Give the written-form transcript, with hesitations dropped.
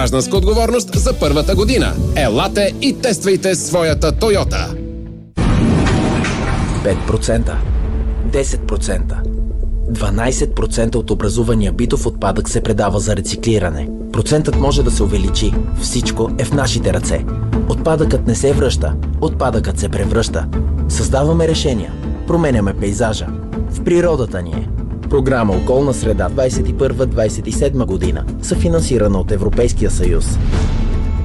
Гражданска отговорност за първата година. Елате и тествайте своята Тойота. 5%, 10%, 12% от образувания битов отпадък се предава за рециклиране. Процентът може да се увеличи. Всичко е в нашите ръце. Отпадъкът не се връща, отпадъкът се превръща. Създаваме решения, променяме пейзажа. В природата ни е. Програма Околна среда 21-27 година, съфинансирана от Европейския съюз.